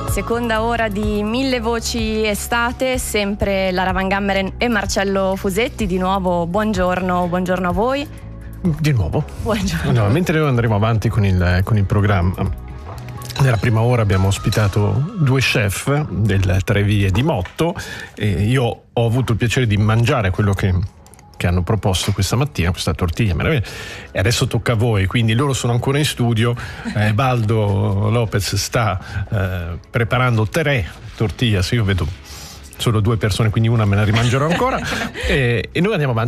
Seconda ora di Mille Voci Estate, sempre Lara Van Gammeren e Marcello Fusetti. Di nuovo buongiorno a voi. Di nuovo. Buongiorno. No, mentre noi andremo avanti con il programma, nella prima ora abbiamo ospitato due chef del Tre Vie di Motto e io ho avuto il piacere di mangiare quello che hanno proposto questa mattina, questa tortiglia meravigliosa, e adesso tocca a voi, quindi loro sono ancora in studio. Baldo Lopez sta preparando 3 tortillas, io vedo solo 2 persone, quindi una me la rimangerò ancora e noi andiamo avanti.